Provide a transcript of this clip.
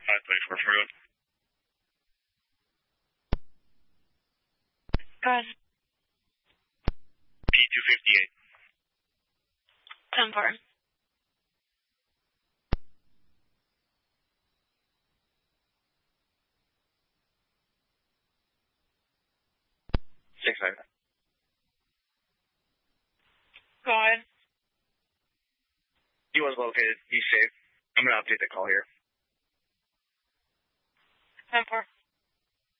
534 for you. Go ahead. P258. 10-4. Go ahead. He was located. He's safe. I'm going to update the call here. 10-4.